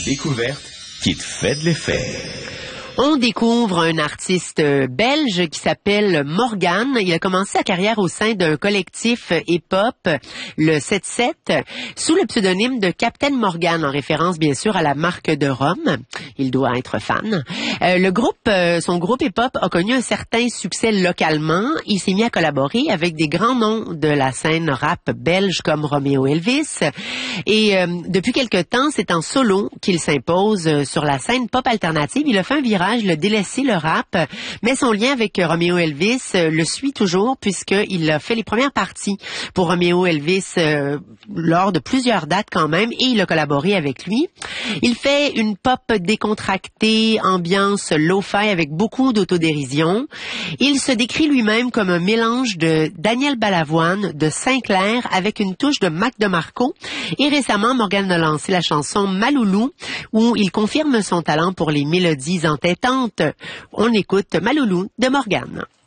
Une découverte qui te fait de l'effet. On découvre un artiste belge qui s'appelle Morgan. Il a commencé sa carrière au sein d'un collectif hip-hop, le 7-7, sous le pseudonyme de Captain Morgan, en référence bien sûr à la marque de rhum. Il doit être fan. Son groupe hip-hop a connu un certain succès localement. Il s'est mis à collaborer avec des grands noms de la scène rap belge comme Romeo Elvis. Et depuis quelque temps, c'est en solo qu'il s'impose sur la scène pop alternative. Il a fait un virage, il a délaissé le rap, mais son lien avec Romeo Elvis le suit toujours puisqu'il a fait les premières parties pour Romeo Elvis lors de plusieurs dates quand même, et il a collaboré avec lui. Il fait une pop décontractée, ambiance lo-fi avec beaucoup d'autodérision. Il se décrit lui-même comme un mélange de Daniel Balavoine, de Sinclair, avec une touche de Mac DeMarco. Et récemment, Morgan a lancé la chanson Maloulou, où il confirme son talent pour les mélodies entêtantes. On écoute Maloulou de Morgan.